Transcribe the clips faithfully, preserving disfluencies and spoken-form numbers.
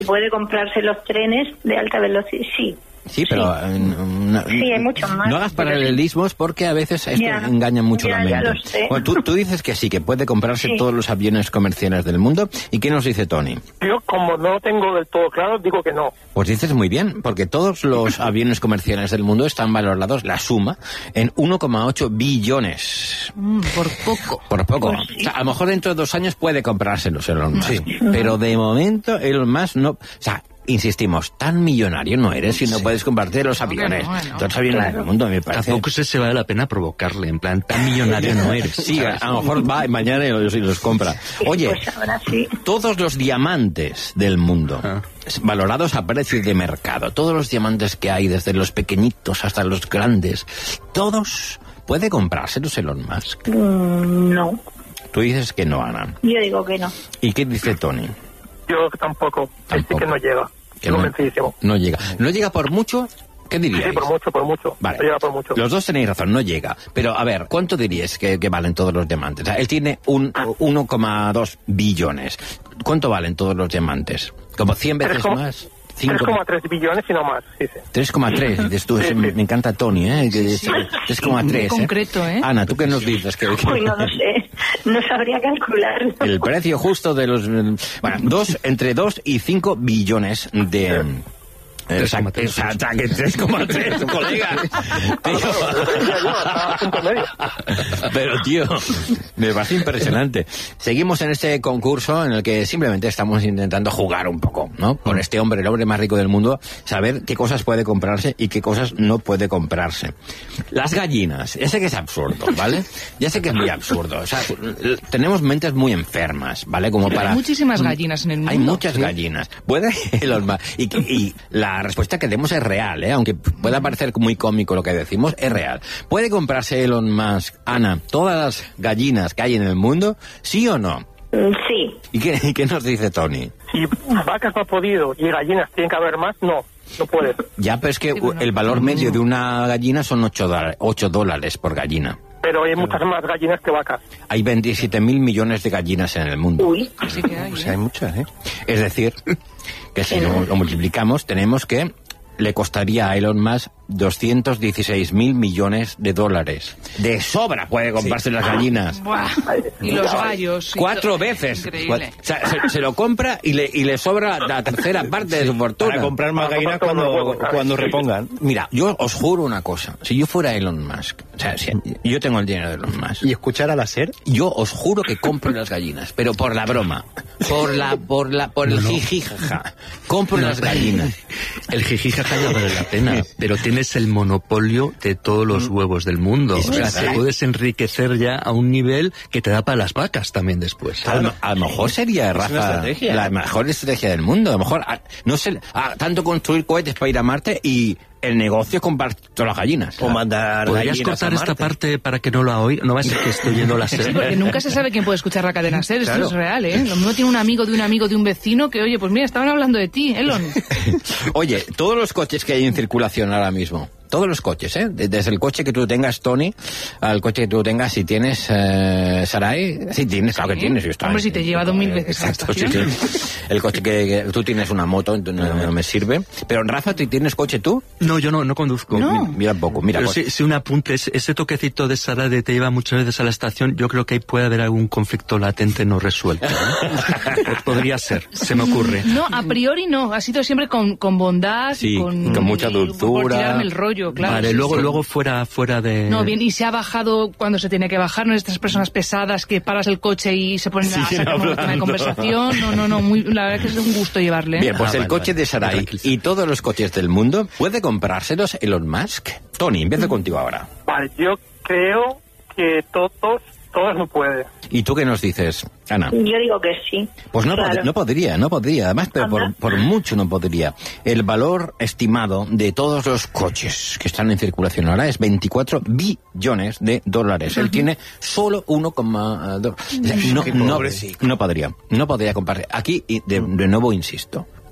Puede comprarse los trenes de alta velocidad, sí. Sí, pero... Sí, no, sí hay muchos más. No hagas paralelismos porque a veces esto ya, engaña mucho ya, la mente. Ya lo sé. Bueno, tú, tú dices que sí, que puede comprarse sí. todos los aviones comerciales del mundo. ¿Y qué nos dice Tony? Yo, como no tengo del todo claro, digo que no. Pues dices muy bien, porque todos los aviones comerciales del mundo están valorados, la suma, en uno coma ocho billones. Mm, por poco. Por poco. Pues sí. O sea, a lo mejor dentro de dos años puede comprárselos Elon Musk. Sí. Pero de momento Elon Musk no... O sea, insistimos, tan millonario no eres si no sí. puedes comprarte los aviones. No, no, no. Todos los aviones claro. del mundo, me parece. Tampoco se, se vale la pena provocarle, en plan, tan millonario no eres. Sí, a, a lo mejor va mañana y los, y los compra. Oye, pues ahora sí. todos los diamantes del mundo, ah. valorados a precio de mercado, todos los diamantes que hay, desde los pequeñitos hasta los grandes, todos, ¿puede comprárselos Elon Musk? Mm, no. Tú dices que no, Ana. Yo digo que no. ¿Y qué dice Tony? Yo tampoco. Tampoco. Que no llega. Que no, no llega. ¿No llega por mucho? ¿Qué diríais? Sí, por mucho, por mucho. Vale. No llega por mucho. Los dos tenéis razón, no llega. Pero, a ver, ¿cuánto diríais que, que valen todos los diamantes? O sea, él tiene un uno coma dos billones. ¿Cuánto valen todos los diamantes? ¿Como cien veces más? tres coma tres billones y no más, sí, sí. tres coma tres, dices tú, sí, sí. Me, me encanta Tony, ¿eh? Sí, sí. tres coma tres, ¿eh? Concreto, ¿eh? Ana, ¿tú qué nos dices? Que, que... Uy, no lo sé, no sabría calcularlo. El precio justo de los... Bueno, dos, entre dos y cinco billones de... tres coma tres, o sea, que tres coma tres, colega. Pero, tío, me parece impresionante. Seguimos en este concurso en el que simplemente estamos intentando jugar un poco, ¿no? Con este hombre, el hombre más rico del mundo, saber qué cosas puede comprarse y qué cosas no puede comprarse. Las gallinas, ya sé que es absurdo, ¿vale? Ya sé que es muy absurdo. O sea, tenemos mentes muy enfermas, ¿vale? Como para... Hay muchísimas gallinas en el mundo. Hay muchas ¿sí? gallinas. Puede Elon Musk. Y, y la respuesta que demos es real, ¿eh? Aunque pueda parecer muy cómico lo que decimos, es real. ¿Puede comprarse Elon Musk, Ana, todas las gallinas que hay en el mundo? ¿Sí o no? Sí. ¿Y qué, y qué nos dice Tony? Si vacas no ha podido y gallinas tienen que haber más, no. No puede. Ya, pero es que el valor medio de una gallina son ocho dólares por gallina. Pero hay muchas más gallinas que vacas. Hay veintisiete mil millones de gallinas en el mundo. Uy, así que hay, pues hay muchas, ¿eh? Es decir, que si lo, lo multiplicamos, tenemos que le costaría a Elon Musk doscientos dieciséis mil millones de dólares. De sobra puede comprarse sí. las gallinas. Buah. Y los gallos. Cuatro veces. Increíble. O sea, se, se lo compra y le, y le sobra la tercera parte de su fortuna. Para comprar más gallinas cuando, cuando repongan. Mira, yo os juro una cosa. Si yo fuera Elon Musk, o sea, si yo tengo el dinero de Elon Musk. ¿Y escuchar a la SER? Yo os juro que compro las gallinas, pero por la broma. Por la, por la, por el no, no. jijijaja. Compro no, las gallinas. El jijijaja no vale la pena, pero tienes el monopolio de todos los huevos del mundo. O sea, te puedes enriquecer ya a un nivel que te da para las vacas también después. A lo, a lo mejor sería, Rafa, la mejor estrategia del mundo. A lo mejor, a, no sé, a, tanto construir cohetes para ir a Marte y el negocio es comprar todas las gallinas. O mandar ¿Podrías gallinas cortar a esta parte para que no la oiga? No va a ser que estoy yendo a la SER. Sí, porque nunca se sabe quién puede escuchar la cadena SER. Esto claro. es real, ¿eh? Lo mismo tiene un amigo de un amigo de un vecino que, oye, pues mira, estaban hablando de ti, Elon. Oye, todos los coches que hay en circulación ahora mismo, todos los coches, ¿eh? Desde el coche que tú tengas, Tony, al coche que tú tengas, si tienes, eh, Sarai, si tienes, claro ¿Sí? que tienes. Está, Hombre, si te lleva dos mil veces exacto, a la estación. Sí, sí. El coche que, que tú tienes una moto, entonces no, no me sirve. Pero, Rafa, ¿tú tienes coche tú? No, yo no, no conduzco. No. Mira poco, mira. Pero si, si un apunte, ese toquecito de Sara de te lleva muchas veces a la estación, yo creo que ahí puede haber algún conflicto latente no resuelto, ¿no? Podría ser, se me ocurre. No, a priori no, ha sido siempre con, con bondad, sí, con, con mucha dulzura. Por tirarme el rollo, claro. Vale, sí, luego, sí. luego fuera, fuera de... No, bien, y se ha bajado cuando se tiene que bajar, no es estas personas pesadas que paras el coche y se ponen a sacar una tema de conversación. No, no, no, muy, la verdad que es un gusto llevarle. Bien, pues ah, el vale, coche vale. de Sarai y todos los coches del mundo, ¿puede comprárselos Elon Musk? Tony, empiezo contigo ahora. Vale, yo creo que todos, todos no puede. ¿Y tú qué nos dices, Ana? Yo digo que sí. Pues no, claro. pod- no podría, no podría. Además, pero por, por mucho no podría. El valor estimado de todos los coches que están en circulación ahora es veinticuatro billones de dólares. Uh-huh. Él tiene solo uno coma dos. O sea, no, no, no podría, no podría comprar. Aquí, y de, de nuevo insisto,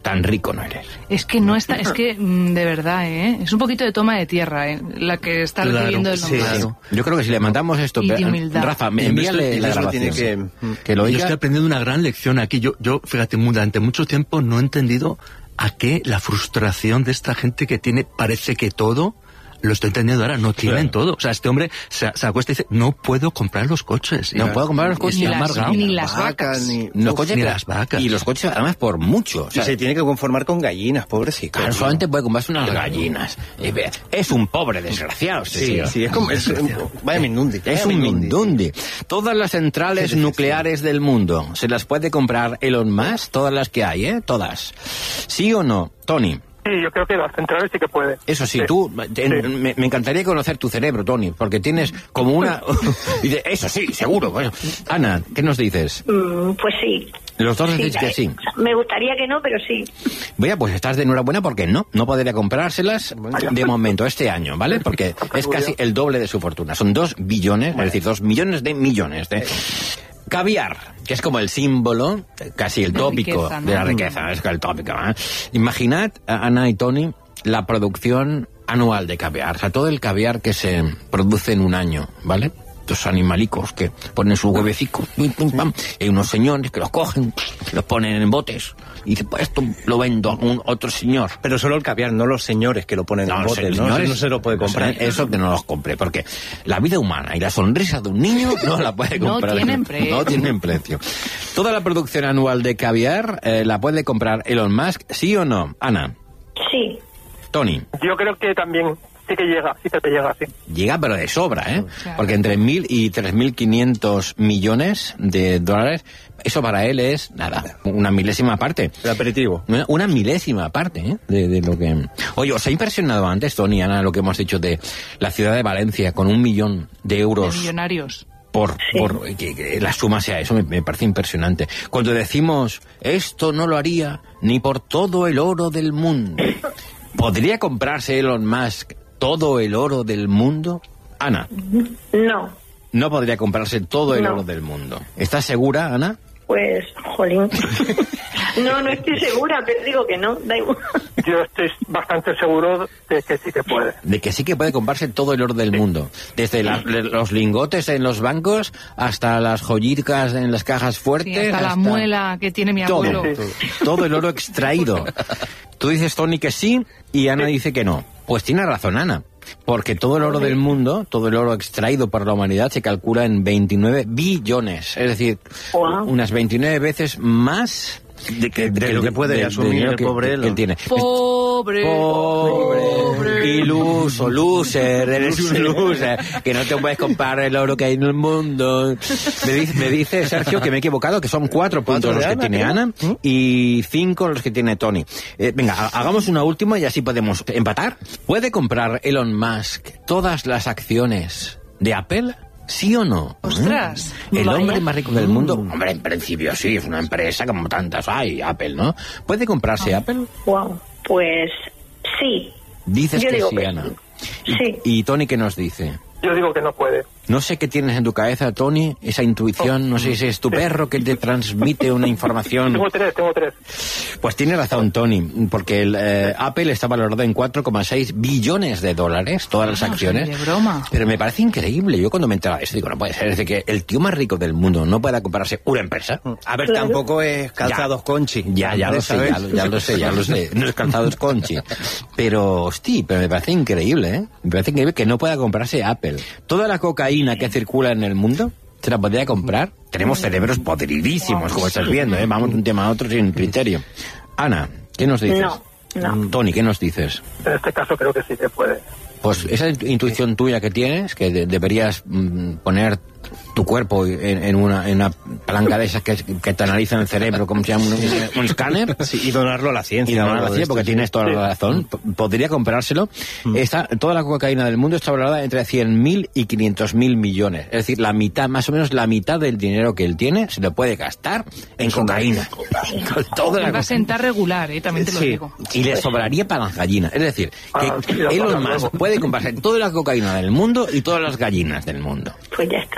tan rico no eres. Es que no está, es que mm, de verdad, ¿eh? Es un poquito de toma de tierra, ¿eh? La que está Claro, recibiendo el sí, nombre. claro. Yo creo que si le mandamos esto, Y de pe- humildad. Rafa, me En esto- envíale en la esto grabación. tiene que, que lo Yo oiga. estoy aprendiendo una gran lección aquí. Yo, yo, fíjate, durante mucho tiempo no he entendido a qué la frustración de esta gente que tiene, parece que todo, lo estoy entendiendo ahora, no tienen todo. O sea, este hombre se, se acuesta y dice, no puedo comprar los coches. No puedo comprar los coches. Ni y las- amargado. ni las vacas. Ni... Los Uf, coches, ni pero- las vacas. Y los coches, además, por mucho. O y sea, se tiene que conformar con gallinas, pobrecito. claro, solamente puede comprarse unas gallinas. Eh, ve, Es un pobre desgraciado, este Sí, tío. sí, es como... Es, vaya mindundi. Es vaya un mindundi. mindundi. Todas las centrales Qué decepción. nucleares del mundo, ¿se las puede comprar Elon Musk? Todas las que hay, ¿eh? Todas. ¿Sí o no, Tony? Sí, yo creo que las centrales sí que puede. Eso sí, Sí. tú, te- Sí. me, me encantaría conocer tu cerebro, Tony, porque tienes como una... y de, eso sí, seguro. Bueno. Ana, ¿qué nos dices? Mm, pues sí. Los dos decís Sí, que eh, sí. Me gustaría que no, pero sí. Vaya, pues estás de enhorabuena porque no, no podría comprárselas de momento este año, ¿vale? Porque es casi el doble de su fortuna. Son dos billones, es decir, dos millones de millones de... Caviar, que es como el símbolo, casi el De tópico riqueza, ¿no? de la riqueza, es que el tópico, ¿eh? Imaginad, Ana y Tony, la producción anual de caviar, o sea, todo el caviar que se produce en un año, ¿vale? Estos animalicos que ponen sus huevecicos, pim, pim, pam, y hay unos señores que los cogen, los ponen en botes, y dicen, pues esto lo vendo a un otro señor. Pero solo el caviar, no los señores que lo ponen en los botes, ¿no? señores, Eso no se lo puede los comprar. señores, Eso que no los compre, porque la vida humana y la sonrisa de un niño no la puede No comprar. tienen precio. No tienen precio. Toda la producción anual de caviar eh, la puede comprar Elon Musk, ¿sí o no? Ana, Sí. Tony. Yo creo que también sí que llega, sí que te llega, sí. Llega, pero de sobra, ¿eh? Claro. Porque entre mil y tres mil quinientos millones de dólares, eso para él es, nada, una milésima parte. El aperitivo. Una, una milésima parte, ¿eh? De, de lo que... Oye, ¿os ha impresionado antes, Tony, Ana, lo que hemos dicho de la ciudad de Valencia con un millón de De euros millonarios. por, Sí. por que, que la suma sea eso? Me, me parece impresionante. Cuando decimos, esto no lo haría ni por todo el oro del mundo. ¿Podría comprarse Elon Musk todo el oro del mundo? Ana, No. no podría comprarse todo el No. oro del mundo. ¿Estás segura, Ana? Pues, jolín. No, no estoy segura, pero digo que no, da igual. Yo estoy bastante seguro de que sí que puede. De que sí que puede comprarse todo el oro del mundo. Desde la- le- los lingotes en los bancos hasta las joyicas en las cajas Sí, fuertes. hasta la muela que tiene mi todo, abuelo. todo, todo el oro extraído. Tú dices, Tony, que sí, y Ana dice que no. Pues tiene razón, Ana. Porque todo el oro del mundo, todo el oro extraído por la humanidad se calcula en veintinueve billones. Es decir, Wow. unas veintinueve veces más de, que, de lo que puede asumir dinero el que- pobre que, Elon. él tiene. Pobre. Pobre, iluso, loser, eres un loser, que no te puedes comprar el oro que hay en el mundo. Me dice, me dice Sergio que me he equivocado, que son cuatro puntos ¿Cuatro los de que Ana, tiene creo? Ana y cinco los que tiene Tony. Eh, venga, ha- hagamos una última y así podemos empatar. ¿Puede comprar Elon Musk todas las acciones de Apple? ¿Sí o no? Ostras. ¿Mm? El Vaya. hombre más rico del mundo, hombre, en principio sí, es una empresa como tantas hay, Apple, ¿no? ¿Puede comprarse Apple? Wow. Pues, sí. Dices Yo que digo sí, que Ana. sí. Sí. ¿Y, y Tony qué nos dice? Yo digo que no puede. No sé qué tienes en tu cabeza, Tony, esa intuición, no sé si es tu perro que te transmite una información. Tengo tres, tengo tres. Pues tiene razón, Tony, porque el eh, Apple está valorado en cuatro coma seis billones de dólares, todas las Ah, o sea, acciones. ni de broma. Pero me parece increíble. Yo cuando me enteraba de eso digo, no puede ser, es de que el tío más rico del mundo no pueda comprarse una empresa. A ver, Claro. tampoco es calzados Conchi. Ya, ya lo sé, ¿sabes? ya, lo- ya lo sé, ya lo sé. No es calzados Conchi. Pero, hostia, pero me parece increíble, ¿eh? Me parece increíble que no pueda comprarse Apple. Toda la cocaína que circula en el mundo, ¿se la podría comprar? Tenemos cerebros podridísimos, como estás viendo, ¿eh? Vamos de un tema a otro sin criterio. Ana, ¿qué nos dices? No, no. Tony, ¿qué nos dices? En este caso creo que sí que puede. Pues esa intuición tuya que tienes, que de- deberías mm, poner tu cuerpo en, en una, en una palanca de esas que, que te analizan el cerebro, como se llama, un, un escáner. Sí, y donarlo a la ciencia. Y no, ¿no? la Algo de ciencia, esto, porque sí. tienes toda la razón. P- Podría comprárselo. Está, toda la cocaína del mundo está valorada entre cien mil y quinientos mil millones. Es decir, la mitad, más o menos la mitad del dinero que él tiene se lo puede gastar en cocaína. Con toda la Me va a cocaína. sentar regular, ¿eh? También te lo Sí. digo. Y le sobraría para las gallinas. Es decir, que Ah, sí, la Elon paga Musk luego. puede comprarse toda la cocaína del mundo y todas las gallinas del mundo. Pues ya está. No es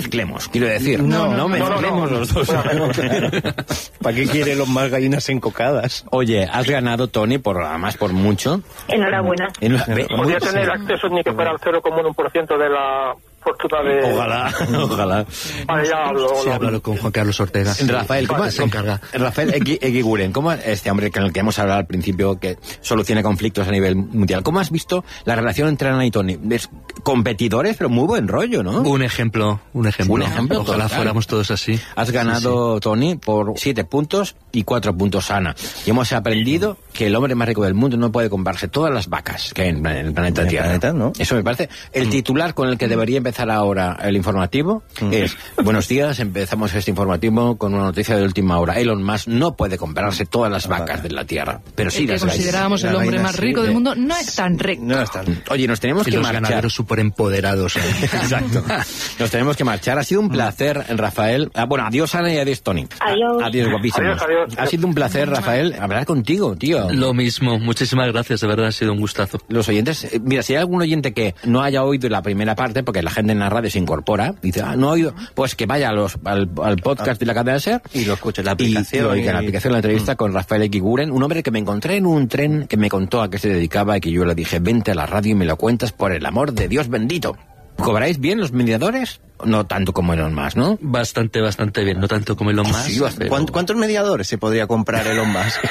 mezclemos, quiero decir. No, no, no, mezclemos no, no. los dos. ¿Para qué quiere los más gallinas encocadas? Oye, has ganado, Tony, por además por mucho. Enhorabuena. En la- ve- muy- Podría tener acceso ni que fuera al cero coma uno por ciento de la fortuna de... Ojalá, ojalá. Vale, ya hablo. Sí, lo- háblalo con Juan Carlos Ortega. Rafael, ¿cómo Vale, se encarga. Rafael Egui- Eguiguren, ¿cómo este hombre con el que hemos hablado al principio que soluciona conflictos a nivel mundial? ¿Cómo has visto la relación entre Ana y Tony? Es competidores, pero muy buen rollo, ¿no? Un ejemplo, un ejemplo. Un ejemplo Ojalá total. fuéramos todos así. Has ganado, Tony, por siete puntos y cuatro puntos, Ana. Y hemos aprendido que el hombre más rico del mundo no puede comprarse todas las vacas que hay en el planeta En el Tierra. planeta, ¿no? Eso me parece. El titular con el que debería empezar ahora el informativo es: buenos días, empezamos este informativo con una noticia de última hora. Elon Musk no puede comprarse todas las vacas de la Tierra, pero sí El que las gallinas. considerábamos el la hombre reina más sí, rico eh. del mundo no es tan rico. No está. Oye, nos tenemos Y que los marchar. ganaderos súper empoderados. Exacto. Nos tenemos que marchar. Ha sido un placer, Rafael. Ah, bueno, adiós, Ana, y adiós, Tony. Adiós. Adiós, guapísimos. Adiós, adiós. Ha sido un placer, Rafael, hablar contigo, tío. Lo mismo, muchísimas gracias, de verdad ha sido un gustazo. Los oyentes, eh, mira, si hay algún oyente que no haya oído la primera parte, porque la gente en la radio se incorpora, dice, ah, no ha oído, pues que vaya a los, al, al podcast de la cadena SER Y lo escuche, la y aplicación. lo oiga en la y- aplicación, la entrevista con Rafael Eguiguren, un hombre que me encontré en un tren que me contó a qué se dedicaba y que yo le dije, vente a la radio y me lo cuentas por el amor de Dios bendito. ¿Cobráis bien los mediadores? No tanto como Elon Musk, ¿no? Bastante, bastante bien, no tanto como Elon Musk. Sí, bastante. pero- ¿Cuánto- ¿Cuántos mediadores se podría comprar Elon Musk?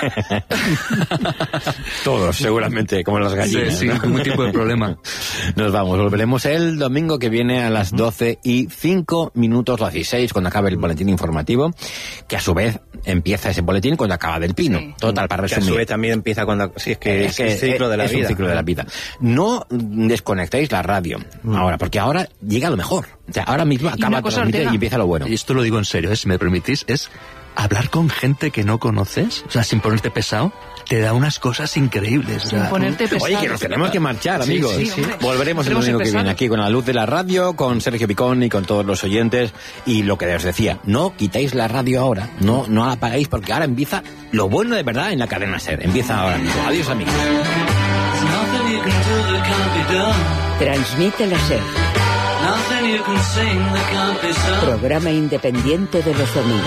Todos, seguramente, como las Sí, gallinas. sin ¿no? ningún tipo de problema. Nos vamos, volveremos el domingo que viene a las doce y cinco minutos, las dieciséis, cuando acabe el boletín informativo, que a su vez empieza ese boletín cuando acaba del pino. Sí. Total, para Que a su resumir. vez también empieza cuando... Sí, es que es, el ciclo de la es vida. un ciclo de la vida. No desconectéis la radio ahora, porque ahora llega lo mejor. O sea, ahora mismo acaba una de cosa, transmitir Ortega. y empieza lo bueno. Y esto lo digo en serio, ¿eh? Si me permitís, es hablar con gente que no conoces, o sea, sin ponerte pesado, te da unas cosas increíbles. o Sin sea, ponerte pesado. Oye, que nos tenemos que marchar, Sí, amigos. sí, sí. Volveremos el Tenemos domingo que empezado. viene aquí con la luz de la radio, con Sergio Picón y con todos los oyentes. Y lo que os decía, no quitéis la radio ahora, no, no la apagáis, porque ahora empieza lo bueno de verdad en la cadena SER. Empieza ahora mismo. Adiós, amigos. Transmite la SER. Programa independiente de los domingos.